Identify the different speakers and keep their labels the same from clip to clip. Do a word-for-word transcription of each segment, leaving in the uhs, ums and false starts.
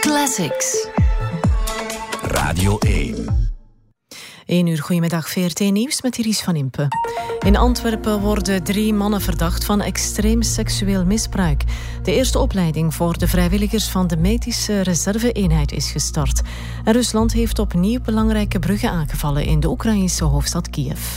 Speaker 1: Classics.
Speaker 2: Radio één.
Speaker 3: één uur, goedemiddag, V R T Nieuws met Iris van Impe. In Antwerpen worden drie mannen verdacht van extreem seksueel misbruik. De eerste opleiding voor de vrijwilligers van de medische reserve-eenheid is gestart. En Rusland heeft opnieuw belangrijke bruggen aangevallen in de Oekraïnse hoofdstad Kiev.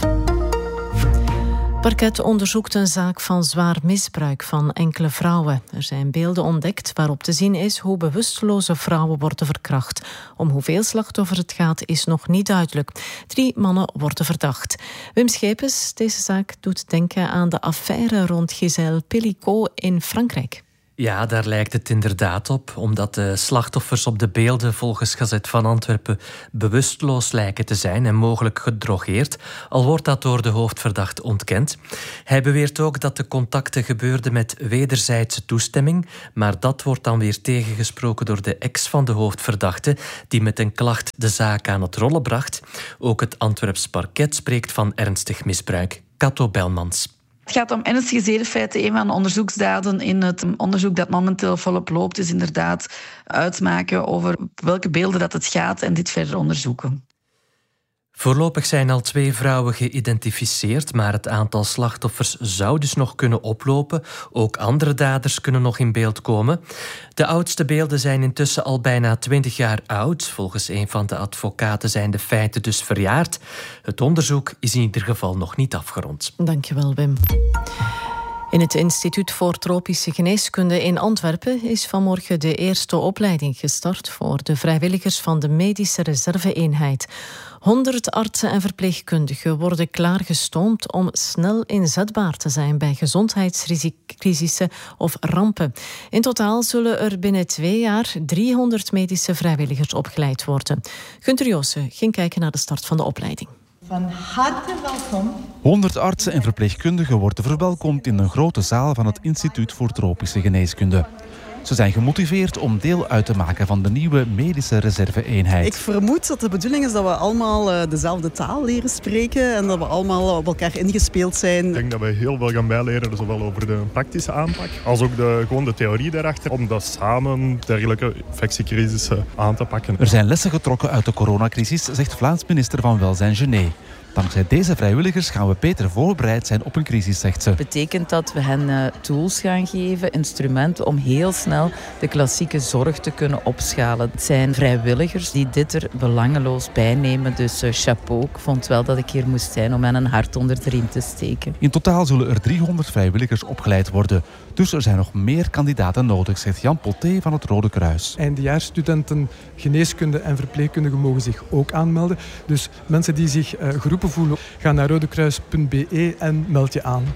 Speaker 3: Parket onderzoekt een zaak van zwaar misbruik van enkele vrouwen. Er zijn beelden ontdekt waarop te zien is hoe bewusteloze vrouwen worden verkracht. Om hoeveel slachtoffers het gaat is nog niet duidelijk. Drie mannen worden verdacht. Wim Schepens, deze zaak doet denken aan de affaire rond Gisèle Pelicot in Frankrijk.
Speaker 4: Ja, daar lijkt het inderdaad op, omdat de slachtoffers op de beelden volgens Gazet van Antwerpen bewusteloos lijken te zijn en mogelijk gedrogeerd, al wordt dat door de hoofdverdachte ontkend. Hij beweert ook dat de contacten gebeurden met wederzijdse toestemming, maar dat wordt dan weer tegengesproken door de ex van de hoofdverdachte, die met een klacht de zaak aan het rollen bracht. Ook het Antwerps parket spreekt van ernstig misbruik. Kato Belmans.
Speaker 5: Het gaat om ernstige zedenfeiten. Een van de onderzoeksdaden in het onderzoek dat momenteel volop loopt is inderdaad uitmaken over welke beelden dat het gaat en dit verder onderzoeken.
Speaker 4: Voorlopig zijn al twee vrouwen geïdentificeerd, maar het aantal slachtoffers zou dus nog kunnen oplopen. Ook andere daders kunnen nog in beeld komen. De oudste beelden zijn intussen al bijna twintig jaar oud. Volgens een van de advocaten zijn de feiten dus verjaard. Het onderzoek is in ieder geval nog niet afgerond.
Speaker 3: Dankjewel, Wim. In het Instituut voor Tropische Geneeskunde in Antwerpen is vanmorgen de eerste opleiding gestart voor de vrijwilligers van de medische reserve-eenheid. Honderd artsen en verpleegkundigen worden klaargestoomd om snel inzetbaar te zijn bij gezondheidscrisissen of rampen. In totaal zullen er binnen twee jaar driehonderd medische vrijwilligers opgeleid worden. Gunther Joossen ging kijken naar de start van de opleiding.
Speaker 6: Van harte welkom.
Speaker 7: Honderd artsen en verpleegkundigen worden verwelkomd in een grote zaal van het Instituut voor Tropische Geneeskunde. Ze zijn gemotiveerd om deel uit te maken van de nieuwe medische reserve-eenheid.
Speaker 6: Ik vermoed dat de bedoeling is dat we allemaal uh, dezelfde taal leren spreken en dat we allemaal op elkaar ingespeeld zijn.
Speaker 8: Ik denk dat we heel veel gaan bijleren, zowel over de praktische aanpak als ook de, gewoon de theorie daarachter, om dat samen dergelijke infectiecrisissen aan te pakken.
Speaker 7: Er zijn lessen getrokken uit de coronacrisis, zegt Vlaams minister van Welzijn Genet. Dankzij deze vrijwilligers gaan we beter voorbereid zijn op een crisis, zegt ze.
Speaker 9: Dat betekent dat we hen uh, tools gaan geven, instrumenten om heel snel de klassieke zorg te kunnen opschalen. Het zijn vrijwilligers die dit er belangeloos bij nemen, dus uh, chapeau. Ik vond wel dat ik hier moest zijn om hen een hart onder de riem te steken.
Speaker 7: In totaal zullen er driehonderd vrijwilligers opgeleid worden. Dus er zijn nog meer kandidaten nodig, zegt Jan Poté van het Rode Kruis.
Speaker 10: Eindejaarsstudenten geneeskunde en verpleegkundigen mogen zich ook aanmelden. Dus mensen die zich uh, geroepen voelen, ga naar rodekruis punt b e en meld je aan.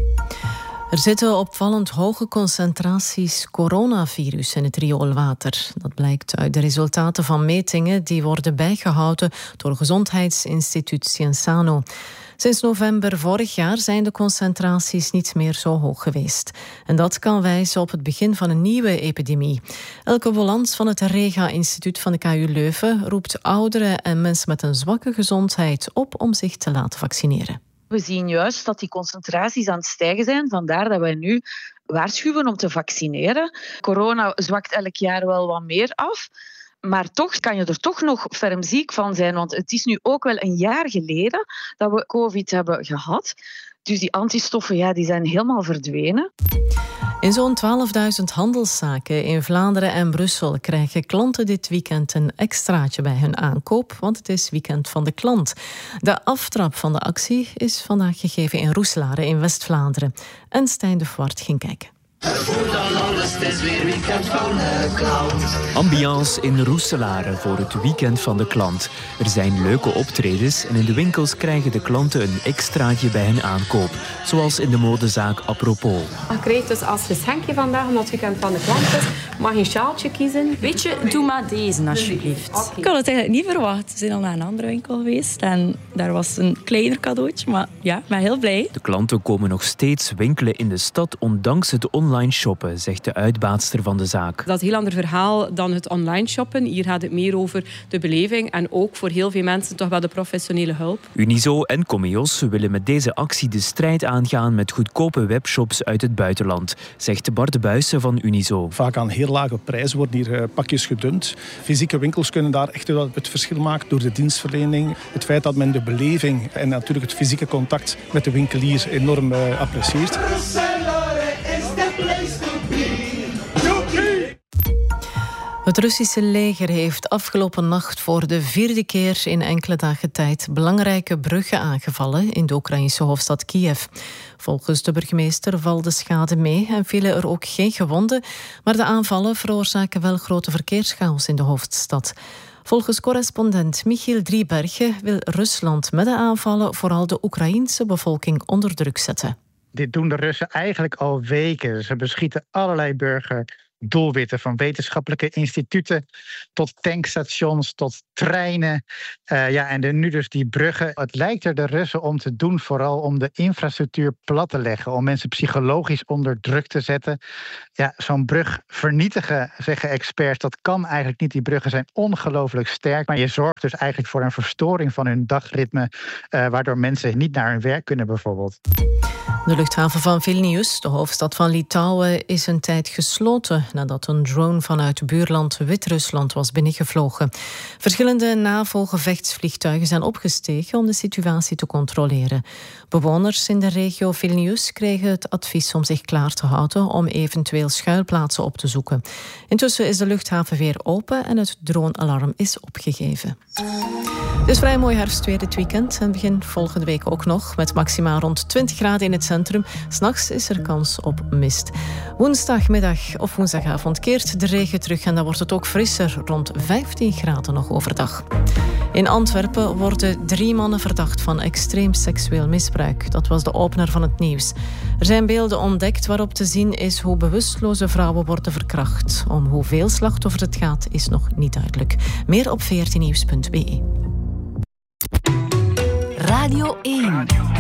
Speaker 3: Er zitten opvallend hoge concentraties coronavirus in het rioolwater. Dat blijkt uit de resultaten van metingen die worden bijgehouden door Gezondheidsinstituut Cienzano. Sinds november vorig jaar zijn de concentraties niet meer zo hoog geweest. En dat kan wijzen op het begin van een nieuwe epidemie. Elke Wolans van het Rega-instituut van de K U Leuven roept ouderen en mensen met een zwakke gezondheid op om zich te laten vaccineren.
Speaker 11: We zien juist dat die concentraties aan het stijgen zijn. Vandaar dat wij nu waarschuwen om te vaccineren. Corona zwakt elk jaar wel wat meer af. Maar toch kan je er toch nog ferm ziek van zijn. Want het is nu ook wel een jaar geleden dat we COVID hebben gehad. Dus die antistoffen ja, die zijn helemaal verdwenen.
Speaker 3: In zo'n twaalfduizend handelszaken in Vlaanderen en Brussel krijgen klanten dit weekend een extraatje bij hun aankoop, want het is weekend van de klant. De aftrap van de actie is vandaag gegeven in Roeselare in West-Vlaanderen. En Stijn de Voort ging kijken.
Speaker 12: Ambiance in Roeselare voor het weekend van de klant. Er zijn leuke optredens en in de winkels krijgen de klanten een extraatje bij hun aankoop. Zoals in de modezaak Apropos.
Speaker 13: Je krijgt dus als geschenkje vandaag, omdat het weekend van de klant is, mag je een sjaaltje kiezen.
Speaker 14: Weet je, doe maar deze alsjeblieft.
Speaker 13: Okay.
Speaker 14: Ik had het eigenlijk niet verwacht. We zijn al naar een andere winkel geweest en daar was een kleiner cadeautje. Maar ja, ik ben heel blij.
Speaker 12: De klanten komen nog steeds winkelen in de stad, ondanks het online online shoppen, zegt de uitbaatster van de zaak.
Speaker 13: Dat is een heel ander verhaal dan het online shoppen. Hier gaat het meer over de beleving en ook voor heel veel mensen toch wel de professionele hulp.
Speaker 12: Unizo en Comeos willen met deze actie de strijd aangaan met goedkope webshops uit het buitenland, zegt Bart de Buijsen van Unizo.
Speaker 1: Vaak aan heel lage prijzen worden hier pakjes gedumpt. Fysieke winkels kunnen daar echt wel het verschil maken door de dienstverlening. Het feit dat men de beleving en natuurlijk het fysieke contact met de winkelier enorm uh, apprecieert.
Speaker 3: Het Russische leger heeft afgelopen nacht voor de vierde keer in enkele dagen tijd belangrijke bruggen aangevallen in de Oekraïnse hoofdstad Kiev. Volgens de burgemeester valt de schade mee en vielen er ook geen gewonden, maar de aanvallen veroorzaken wel grote verkeerschaos in de hoofdstad. Volgens correspondent Michiel Driebergen wil Rusland met de aanvallen vooral de Oekraïense bevolking onder druk zetten.
Speaker 15: Dit doen de Russen eigenlijk al weken. Ze beschieten allerlei burgerdoelwitten, van wetenschappelijke instituten tot tankstations, tot treinen. Uh, ja, en de, nu dus die bruggen. Het lijkt er de Russen om te doen vooral om de infrastructuur plat te leggen, om mensen psychologisch onder druk te zetten. Ja, zo'n brug vernietigen, zeggen experts, dat kan eigenlijk niet. Die bruggen zijn ongelooflijk sterk, maar je zorgt dus eigenlijk voor een verstoring van hun dagritme, uh, waardoor mensen niet naar hun werk kunnen bijvoorbeeld.
Speaker 3: De luchthaven van Vilnius, de hoofdstad van Litouwen, is een tijd gesloten nadat een drone vanuit buurland Wit-Rusland was binnengevlogen. Verschillende NAVO-gevechtsvliegtuigen zijn opgestegen om de situatie te controleren. Bewoners in de regio Vilnius kregen het advies om zich klaar te houden om eventueel schuilplaatsen op te zoeken. Intussen is de luchthaven weer open en het dronealarm is opgegeven. Het is vrij mooi herfstweer dit weekend en begin volgende week ook nog, met maximaal rond twintig graden in het centrum. 'S Nachts is er kans op mist. Woensdagmiddag of woensdagavond keert de regen terug en dan wordt het ook frisser, rond vijftien graden nog overdag. In Antwerpen worden drie mannen verdacht van extreem seksueel misbruik. Dat was de opener van het nieuws. Er zijn beelden ontdekt waarop te zien is hoe bewusteloze vrouwen worden verkracht. Om hoeveel slachtoffers het gaat is nog niet duidelijk. Meer op veertien nieuws punt b e.
Speaker 2: Radio één.